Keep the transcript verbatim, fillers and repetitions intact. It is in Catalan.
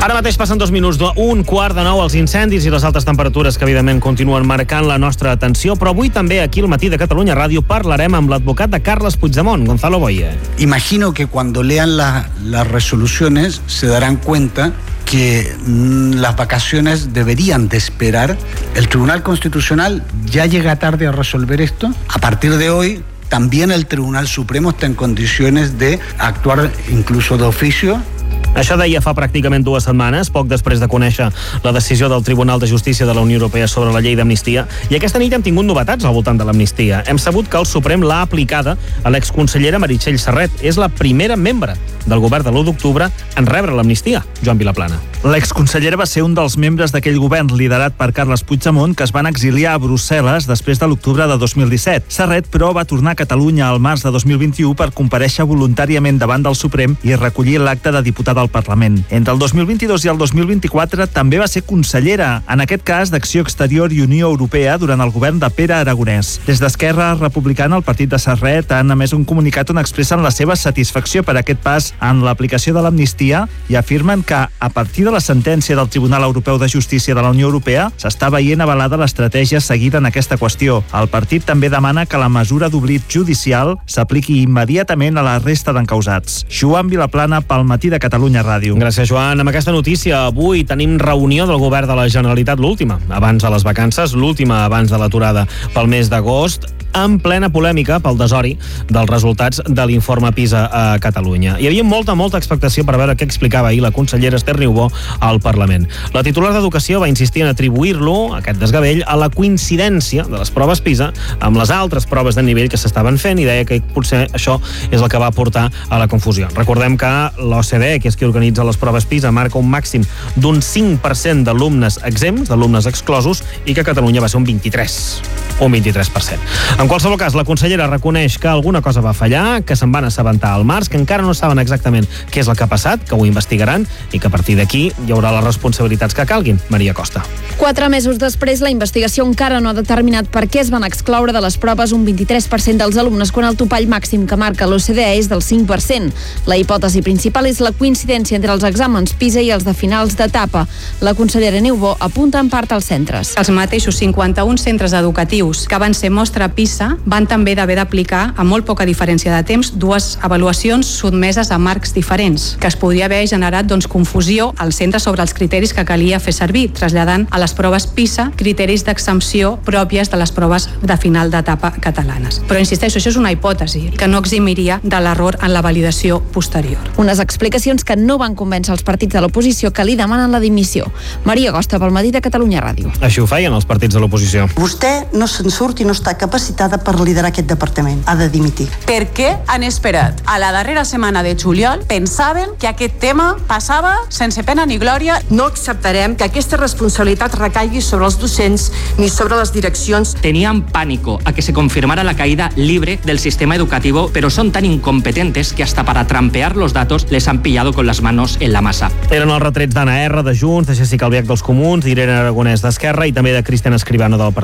Ara mateix passen dos minuts d'un quart de nou. Els incendis i les altes temperatures que evidentment continuen marcant la nostra atenció, però avui també aquí al Matí de Catalunya Ràdio parlarem amb l'advocat de Carles Puigdemont, Gonzalo Boye. Imagino que cuando lean la, las resoluciones se darán cuenta que mmm, las vacaciones deberían de esperar. El Tribunal Constitucional ya llega tarde a resolver esto. A partir de hoy, también el Tribunal Supremo está en condiciones de actuar incluso de oficio. Això deia fa pràcticament dues setmanes, poc després de conèixer la decisió del Tribunal de Justícia de la Unió Europea sobre la llei d'amnistia, i aquesta nit hem tingut novetats al voltant de l'amnistia. Hem sabut que el Suprem l'ha aplicada a l'exconsellera Meritxell Serret. És la primera membre del govern de l'u d'octubre en rebre l'amnistia. Joan Vilaplana. L'exconsellera va ser un dels membres d'aquell govern liderat per Carles Puigdemont que es van exiliar a Brussel·les després de l'octubre de dos mil disset. Serret, però, va tornar a Catalunya al març de dos mil vint-i-u per comparèixer voluntàriament davant del Suprem i recollir l'acta de diputada al Parlament. Entre el dos mil vint-i-dos i el dos mil vint-i-quatre també va ser consellera, en aquest cas d'Acció Exterior i Unió Europea, durant el govern de Pere Aragonès. Des d'Esquerra Republicana, el partit de Serret han emès un comunicat on expressen la seva satisfacció per aquest pas en l'aplicació de l'amnistia i afirmen que, a partir de la sentència del Tribunal Europeu de Justícia de la Unió Europea, s'està veient avalada l'estratègia seguida en aquesta qüestió. El partit també demana que la mesura d'oblit judicial s'apliqui immediatament a la resta d'encausats. Joan Vilaplana, pel Matí de Catalunya Ràdio. Gràcies, Joan. Amb aquesta notícia, avui tenim reunió del govern de la Generalitat, l'última abans de les vacances, l'última abans de l'aturada pel mes d'agost, en plena polèmica pel desori dels resultats de l'informe PISA a Catalunya. Hi havia molta, molta expectació per veure què explicava ahir la consellera Esther Niubó al Parlament. La titular d'Educació va insistir en atribuir-lo, aquest desgavell, a la coincidència de les proves PISA amb les altres proves de nivell que s'estaven fent, i deia que potser això és el que va portar a la confusió. Recordem que l'O C D E, que és qui organitza les proves PISA, marca un màxim d'un cinc per cent d'alumnes exempts, d'alumnes exclosos, i que a Catalunya va ser un vint-i-tres, un vint-i-tres per cent. En qualsevol cas, la consellera reconeix que alguna cosa va fallar, que se'n van assabentar al març, que encara no saben exactament què és el que ha passat, que ho investigaran i que a partir d'aquí hi haurà les responsabilitats que calguin. Maria Costa. Quatre mesos després, la investigació encara no ha determinat per què es van excloure de les proves un vint-i-tres per cent dels alumnes quan el topall màxim que marca l'O C D E és del cinc per cent. La hipòtesi principal és la coincidència entre els exàmens PISA i els de finals d'etapa. La consellera Niubó apunta en part als centres. Els mateixos cinquanta-un centres educatius que van ser mostra PISA van també d'haver d'aplicar, a molt poca diferència de temps, dues avaluacions sotmeses a marcs diferents, que es podria haver generat doncs, confusió als centres sobre els criteris que calia fer servir, traslladant a les proves PISA criteris d'exempció pròpies de les proves de final d'etapa catalanes. Però insisteixo, això és una hipòtesi que no eximiria de l'error en la validació posterior. Unes explicacions que no van convèncer els partits de l'oposició que li demanen la dimissió. Maria Costa, pel Matí de Catalunya Ràdio. Així ho feien els partits de l'oposició. Vostè no se'n surt i no està capacitada per liderar aquest departament. Ha de dimitir. Per què han esperat a la darrera setmana de juliol? Pensaven que aquest tema passava sense pena ni glòria. No acceptarem que aquesta responsabilitat recaigui sobre els docents ni sobre les direccions. Tenían pánico a que se confirmara la caída libre del sistema educativo, pero son tan incompetentes que hasta para trampear los datos les han pillado con las manos en la masa. Eren els retrets d'Anna R, de Junts, de Jessica Albiach dels Comuns, d'Irene Aragonès d'Esquerra i també de Cristian Escribano del Partit